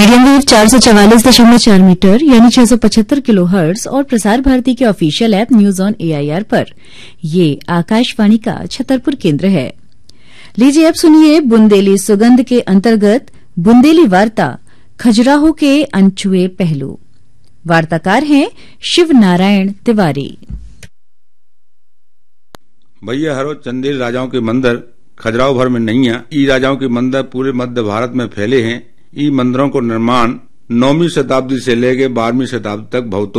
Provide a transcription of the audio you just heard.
Medium wave 444.4 metre यानी 675 kilohertz और प्रसार भारती के official app news on AIR पर ये आकाशवाणी का छतरपुर केंद्र है। लीजिए अब सुनिए बुंदेली सुगंध के अंतर्गत बुंदेली वार्ता खजुराहो के अनछुए पहलू। वार्ताकार हैं शिव नारायण तिवारी। भैया हरो चंदेल राजाओं के मंदिर खजुराहो भर में नहीं है। ई राजाओं के मंदिर पूरे मध्य भारत में फैले हैं। ई मंदिरों को निर्माण 9वीं शताब्दी से लेकर 12वीं शताब्दी तक बहुत